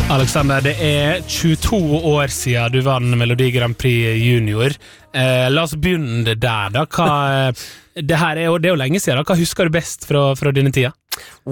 Alexander, det 22 år siden du vann Melodi Grand Prix Junior. La oss begynne der da. Det er jo lenge siden da. Hva husker du best fra dine tida?